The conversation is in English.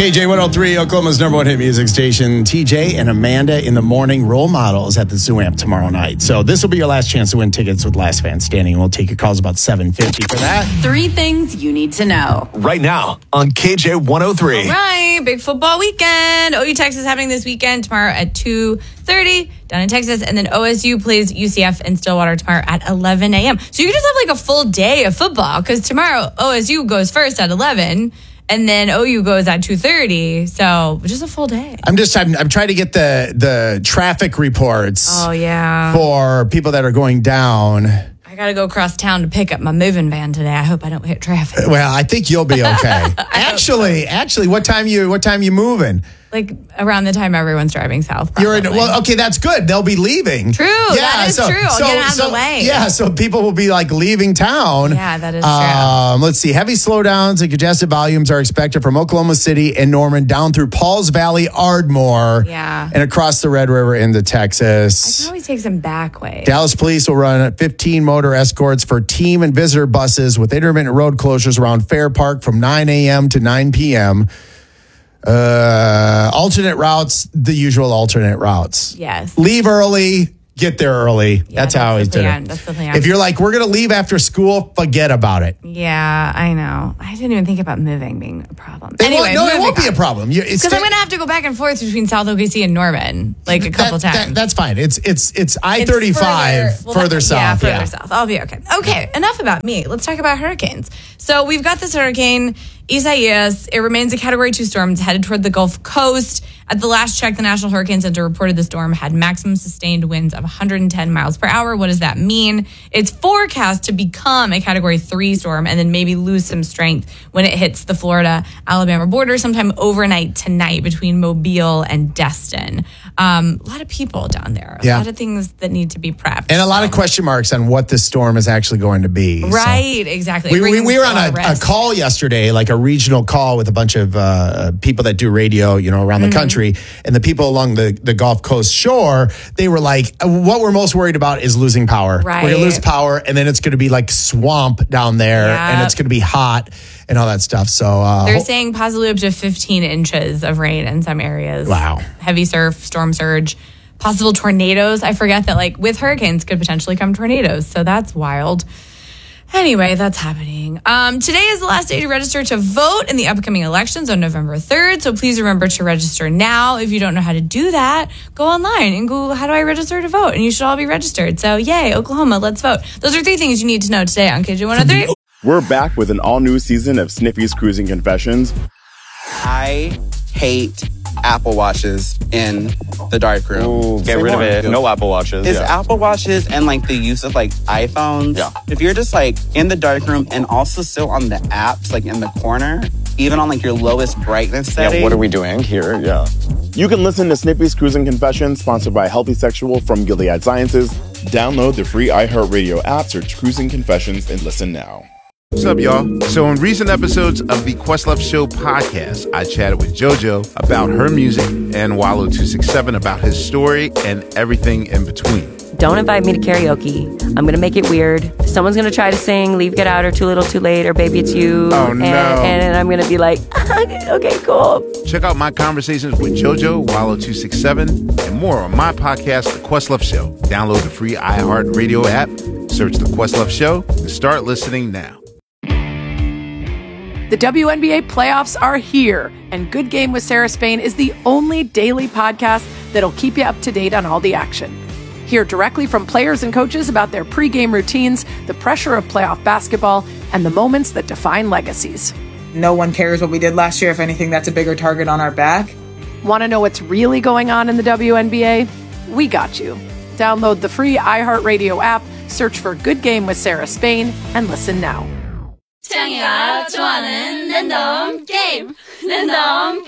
KJ103, Oklahoma's number one hit music station. TJ and Amanda in the morning, role models at the Zoo Amp tomorrow night. So this will be your last chance to win tickets with Last Fan Standing. We'll take your calls about 7:50 for that. 3 things you need to know. Right now on KJ103. All right, big football weekend. OU Texas happening this weekend, tomorrow at 2:30 down in Texas. And then OSU plays UCF in Stillwater tomorrow at 11 a.m. So you can just have like a full day of football because tomorrow OSU goes first at 11. And then OU goes at 2:30, so just a full day. I'm trying to get the traffic reports. Oh yeah, for people that are going down. I got to go across town to pick up my moving van today. I hope I don't hit traffic. Well, I think you'll be okay. Actually, what time you moving? Like around the time everyone's driving south. Well, okay, that's good. They'll be leaving. True, that is true. I'll get out of the way. Yeah, so people will be like leaving town. Yeah, that is true. Let's see. Heavy slowdowns and congested volumes are expected from Oklahoma City and Norman down through Pauls Valley, Ardmore. Yeah. And across the Red River into Texas. I can always take some back way. Dallas police will run 15 motor escorts for team and visitor buses with intermittent road closures around Fair Park from 9 a.m. to 9 p.m. Alternate routes, the usual alternate routes. Yes. Leave early, get there early. That's how I always did it. That's the plan. If you're like, we're going to leave after school, forget about it. Yeah, I know. I didn't even think about moving being a problem. It won't be a problem. Because I'm going to have to go back and forth between South OKC and Norman like a couple times. That's fine. It's I-35 further south. Yeah, further south. I'll be okay. Okay, enough about me. Let's talk about hurricanes. So we've got this hurricane, Isaias. It remains a Category 2 storm. It's headed toward the Gulf Coast. At the last check, the National Hurricane Center reported the storm had maximum sustained winds of 110 miles per hour. What does that mean? It's forecast to become a Category 3 storm and then maybe lose some strength when it hits the Florida-Alabama border sometime overnight tonight between Mobile and Destin. A lot of people down there. A lot of things that need to be prepped. And a lot of question marks on what this storm is actually going to be. Right, exactly. We were on a call yesterday, like a regional call with a bunch of people that do radio, around the country. And the people along the Gulf Coast shore, they were like, what we're most worried about is losing power. Right. We're going to lose power, and then it's going to be like swamp down there, and it's going to be hot and all that stuff. So they're saying possibly up to 15 inches of rain in some areas. Wow. Heavy surf, storm surge, possible tornadoes. I forget that with hurricanes could potentially come tornadoes. So that's wild. Anyway, that's happening. Today is the last day to register to vote in the upcoming elections on November 3rd. So please remember to register now. If you don't know how to do that, go online and Google, how do I register to vote? And you should all be registered. So yay, Oklahoma, let's vote. Those are 3 things you need to know today on KJ103. We're back with an all-new season of Snippy's Cruising Confessions. I hate Apple Watches in the dark room. Ooh, get rid of it. No Apple Watches. It's Apple Watches and the use of iPhones. Yeah. If you're just in the dark room and also still on the apps in the corner, even on your lowest brightness setting. Yeah, what are we doing here? Yeah. You can listen to Snippy's Cruising Confessions, sponsored by Healthy Sexual from Gilead Sciences. Download the free iHeartRadio app, search Cruising Confessions, and listen now. What's up, y'all? So in recent episodes of the Questlove Show podcast, I chatted with JoJo about her music and Wallow267 about his story and everything in between. Don't invite me to karaoke. I'm going to make it weird. Someone's going to try to sing Leave, Get Out, or Too Little, Too Late, or Baby It's You. Oh, no. And I'm going to be like, okay, cool. Check out my conversations with JoJo, Wallow267, and more on my podcast, The Questlove Show. Download the free iHeartRadio app, search The Questlove Show, and start listening now. The WNBA playoffs are here, and Good Game with Sarah Spain is the only daily podcast that'll keep you up to date on all the action. Hear directly from players and coaches about their pregame routines, the pressure of playoff basketball, and the moments that define legacies. No one cares what we did last year. If anything, that's a bigger target on our back. Want to know what's really going on in the WNBA? We got you. Download the free iHeartRadio app, search for Good Game with Sarah Spain, and listen now. 태양이가 좋아하는 랜덤 게임. 랜덤